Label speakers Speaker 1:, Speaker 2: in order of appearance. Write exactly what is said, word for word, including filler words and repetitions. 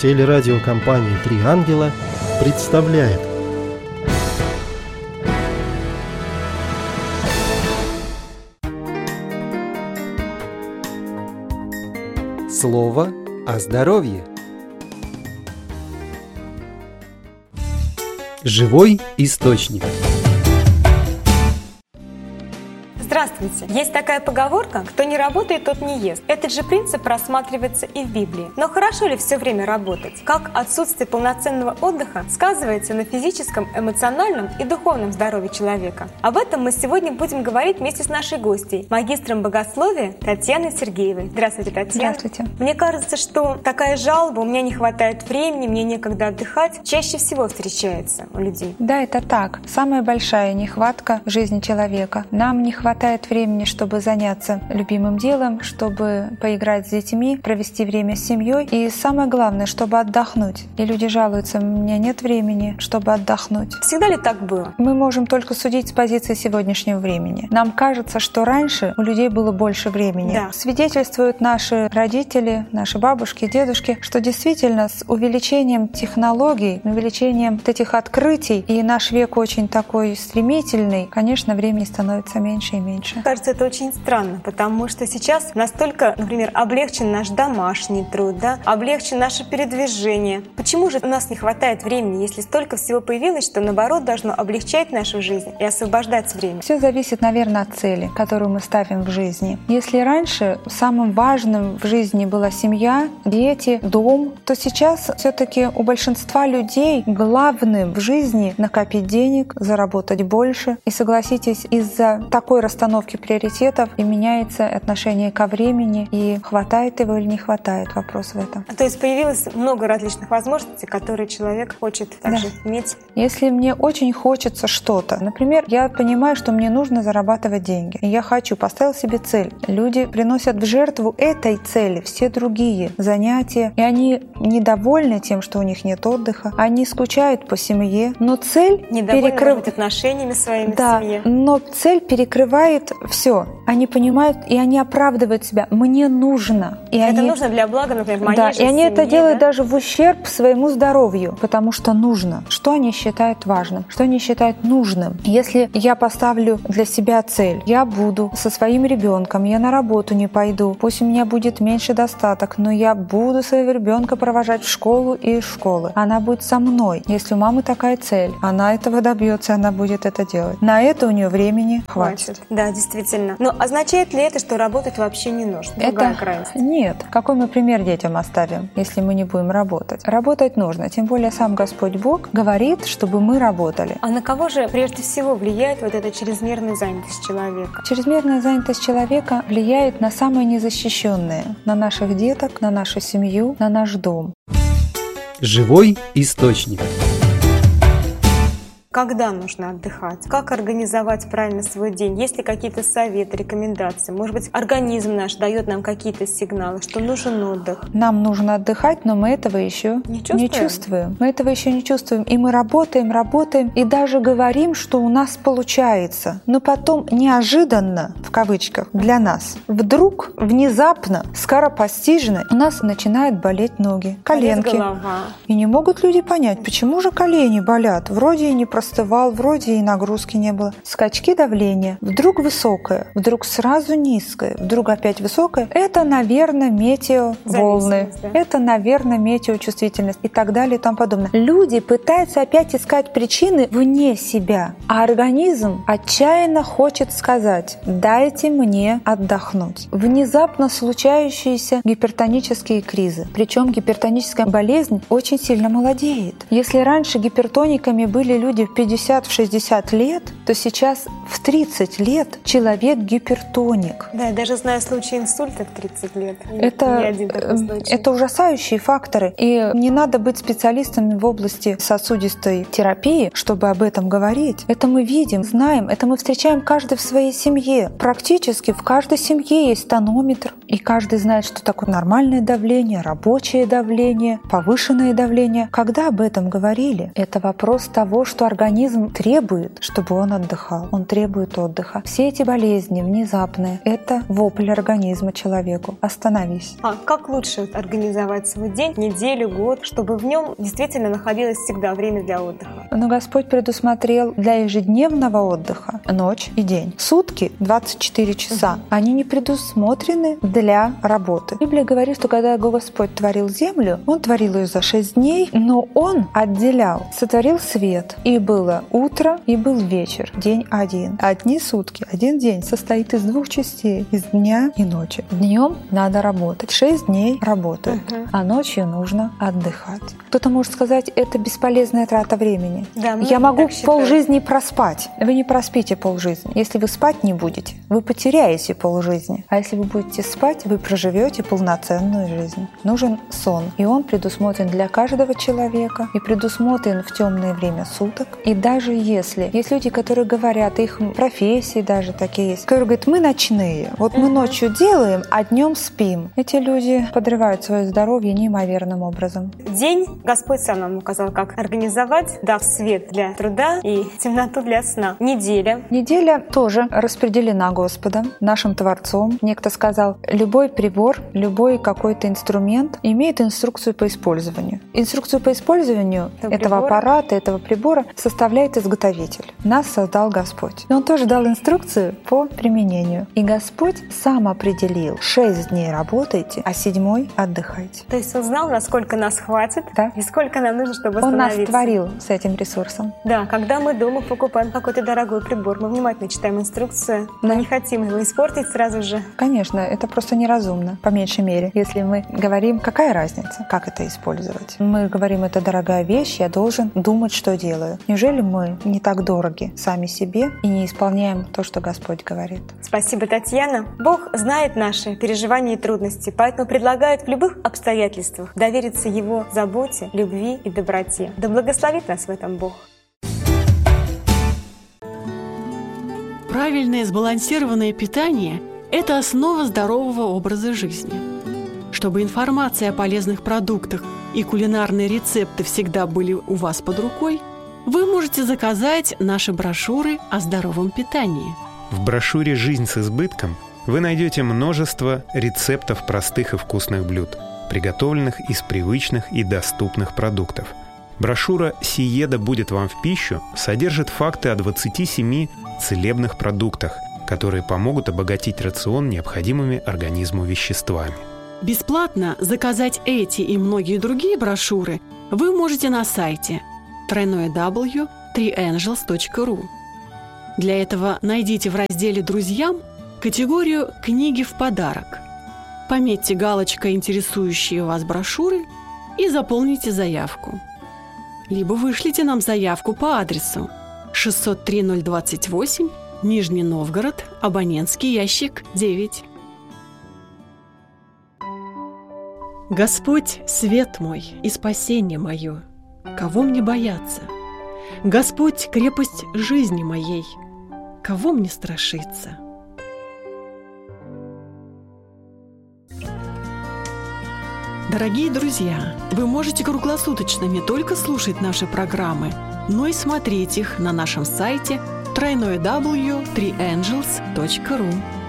Speaker 1: Телерадиокомпания «Три ангела» представляет
Speaker 2: Слово о здоровье. Живой источник.
Speaker 3: Здравствуйте! Есть такая поговорка: кто не работает, тот не ест. Этот же принцип рассматривается и в Библии. Но хорошо ли все время работать? Как отсутствие полноценного отдыха сказывается на физическом, эмоциональном и духовном здоровье человека? Об этом мы сегодня будем говорить вместе с нашей гостьей, магистром богословия Татьяной Сергеевой. Здравствуйте, Татьяна.
Speaker 4: Здравствуйте.
Speaker 3: Мне кажется, что такая жалоба: у меня не хватает времени, мне некогда отдыхать, чаще всего встречается у людей.
Speaker 4: Да, это так. Самая большая нехватка в жизни человека. Нам не хватает времени, чтобы заняться любимым делом, чтобы поиграть с детьми, провести время с семьей. И самое главное, чтобы отдохнуть. И люди жалуются: у меня нет времени, чтобы отдохнуть.
Speaker 3: Всегда ли так было?
Speaker 4: Мы можем только судить с позиции сегодняшнего времени. Нам кажется, что раньше у людей было больше времени.
Speaker 3: Да.
Speaker 4: Свидетельствуют наши родители, наши бабушки, дедушки, что действительно с увеличением технологий, увеличением вот этих открытий, и наш век очень такой стремительный, конечно, времени становится меньше и меньше.
Speaker 3: Кажется, это очень странно, потому что сейчас настолько, например, облегчен наш домашний труд, да, облегчен наше передвижение. Почему же у нас не хватает времени, если столько всего появилось, что, наоборот, должно облегчать нашу жизнь и освобождать время?
Speaker 4: Все зависит, наверное, от цели, которую мы ставим в жизни. Если раньше самым важным в жизни была семья, дети, дом, то сейчас все-таки у большинства людей главным в жизни накопить денег, заработать больше. И согласитесь, из-за такой расстановки приоритетов и меняется отношение ко времени, и хватает его или не хватает, вопрос в этом.
Speaker 3: То есть появилось много различных возможностей, которые человек хочет также
Speaker 4: Да.
Speaker 3: иметь.
Speaker 4: Если мне очень хочется что-то, например, я понимаю, что мне нужно зарабатывать деньги, и я хочу, поставил себе цель. Люди приносят в жертву этой цели все другие занятия, и они недовольны тем, что у них нет отдыха, они скучают по семье, но цель
Speaker 3: перекрывает отношениями своими
Speaker 4: да,
Speaker 3: в семье.
Speaker 4: Но цель перекрывает все. Они понимают, и они оправдывают себя. Мне нужно. И
Speaker 3: это
Speaker 4: они...
Speaker 3: нужно для блага, например, моей
Speaker 4: да,
Speaker 3: же
Speaker 4: и они
Speaker 3: семьи,
Speaker 4: это делают
Speaker 3: да?
Speaker 4: даже в ущерб своему здоровью, потому что нужно. Что они считают важным? Что они считают нужным? Если я поставлю для себя цель, я буду со своим ребенком, я на работу не пойду, пусть у меня будет меньше достаток, но я буду своего ребенка провожать в школу и из школы. Она будет со мной. Если у мамы такая цель, она этого добьется, она будет это делать. На это у нее времени хватит.
Speaker 3: Да, действительно. Но означает ли это, что работать вообще не нужно? Другая
Speaker 4: Это...
Speaker 3: крайность.
Speaker 4: Нет. Какой мы пример детям оставим, если мы не будем работать? Работать нужно. Тем более сам Господь Бог говорит, чтобы мы работали.
Speaker 3: А на кого же прежде всего влияет вот эта чрезмерная занятость человека?
Speaker 4: Чрезмерная занятость человека влияет на самое незащищенное, на наших деток, на нашу семью, на наш дом.
Speaker 2: Живой источник.
Speaker 3: Когда нужно отдыхать? Как организовать правильно свой день? Есть ли какие-то советы, рекомендации? Может быть, организм наш дает нам какие-то сигналы, что нужен отдых?
Speaker 4: Нам нужно отдыхать, но мы этого еще
Speaker 3: не чувствуем.
Speaker 4: не чувствуем. Мы этого еще не чувствуем. И мы работаем, работаем, и даже говорим, что у нас получается. Но потом неожиданно, в кавычках, для нас, вдруг, внезапно, скоропостижно у нас начинают болеть ноги, коленки.
Speaker 3: Болит голова.
Speaker 4: И не могут люди понять, почему же колени болят. Вроде и не простывал, вроде и нагрузки не было. Скачки давления. Вдруг высокое, вдруг сразу низкое, вдруг опять высокое. Это, наверное, метеоволны.
Speaker 3: Да.
Speaker 4: Это, наверное, метеочувствительность и так далее и тому подобное. Люди пытаются опять искать причины вне себя, а организм отчаянно хочет сказать: дайте мне отдохнуть. Внезапно случающиеся гипертонические кризы. Причем гипертоническая болезнь очень сильно молодеет. Если раньше гипертониками были люди в пятьдесят-шестьдесят лет, то сейчас в тридцать лет человек гипертоник.
Speaker 3: Да, я даже знаю случаи инсульта в тридцать лет.
Speaker 4: Это,
Speaker 3: не один такой случай.
Speaker 4: Это ужасающие факторы. И не надо быть специалистами в области сосудистой терапии, чтобы об этом говорить. Это мы видим, знаем, это мы встречаем каждый в своей семье. Практически в каждой семье есть тонометр. И каждый знает, что такое нормальное давление, рабочее давление, повышенное давление. Когда об этом говорили, это вопрос того, что организм требует, чтобы он он отдыхал. Он требует отдыха. Все эти болезни внезапные – это вопль организма человеку. Остановись.
Speaker 3: А как лучше организовать свой день, неделю, год, чтобы в нем действительно находилось всегда время для отдыха?
Speaker 4: Но Господь предусмотрел для ежедневного отдыха ночь и день. Сутки, двадцать четыре часа, угу. они не предусмотрены для работы. Библия говорит, что когда Господь творил землю, Он творил ее за шесть дней, но Он отделял, сотворил свет. И было утро, и был вечер, день один. Одни сутки, один день состоит из двух частей, из дня и ночи. Днем надо работать, шесть дней работают, угу. а ночью нужно отдыхать. Кто-то может сказать, это бесполезная трата времени.
Speaker 3: Да,
Speaker 4: Я могу полжизни проспать. Вы не проспите полжизни. Если вы спать не будете, вы потеряете полжизни. А если вы будете спать, вы проживете полноценную жизнь. Нужен сон. И он предусмотрен для каждого человека и предусмотрен в темное время суток. И даже если есть люди, которые говорят, их профессии даже такие есть, которые говорят, мы ночные. Вот мы ночью делаем, а днем спим. Эти люди подрывают свое здоровье неимоверным образом.
Speaker 3: День Господь сам нам указал, как организовать, дав свет для труда и темноту для сна. Неделя.
Speaker 4: Неделя тоже распределена Господом, нашим Творцом. Некто сказал, любой прибор, любой какой-то инструмент имеет инструкцию по использованию. Инструкцию по использованию этого, этого аппарата, этого прибора составляет изготовитель. Нас создал Господь. И Он тоже дал инструкцию по применению. И Господь сам определил, шесть дней работайте, а седьмой отдыхайте.
Speaker 3: То есть Он знал, насколько нас хватит,
Speaker 4: да.
Speaker 3: и сколько нам нужно, чтобы
Speaker 4: Он
Speaker 3: остановиться.
Speaker 4: нас творил с этим ресурсом.
Speaker 3: Да, когда мы дома покупаем какой-то дорогой прибор, мы внимательно читаем инструкцию, но
Speaker 4: да.
Speaker 3: не хотим его испортить сразу же.
Speaker 4: Конечно, это просто неразумно, по меньшей мере. Если мы говорим, какая разница, как это использовать? Мы говорим, это дорогая вещь, я должен думать, что делаю. Неужели мы не так дороги сами себе и не исполняем то, что Господь говорит?
Speaker 3: Спасибо, Татьяна. Бог знает наши переживания и трудности, поэтому предлагает в любых обстоятельствах довериться Его заботе, любви и доброте. Да благословит нас в этом Бог.
Speaker 5: Правильное сбалансированное питание – это основа здорового образа жизни. Чтобы информация о полезных продуктах и кулинарные рецепты всегда были у вас под рукой, вы можете заказать наши брошюры о здоровом питании.
Speaker 6: В брошюре «Жизнь с избытком» вы найдете множество рецептов простых и вкусных блюд, приготовленных из привычных и доступных продуктов. Брошюра «Сиеда будет вам в пищу» содержит факты о двадцати семи целебных продуктах, которые помогут обогатить рацион необходимыми организму веществами.
Speaker 5: Бесплатно заказать эти и многие другие брошюры вы можете на сайте дабл ю дабл ю дабл ю точка три энджелс точка ру. Для этого найдите в разделе «Друзьям» категорию «Книги в подарок». Пометьте галочкой интересующие вас брошюры и заполните заявку. Либо вышлите нам заявку по адресу шестьсот три ноль двадцать восемь, Нижний Новгород, абонентский ящик девять. Господь – свет мой и спасение мое. Кого мне бояться? Господь – крепость жизни моей. Кого мне страшиться? Дорогие друзья, вы можете круглосуточно не только слушать наши программы, но и смотреть их на нашем сайте дабл ю дабл ю дабл ю точка три энджелс точка ру.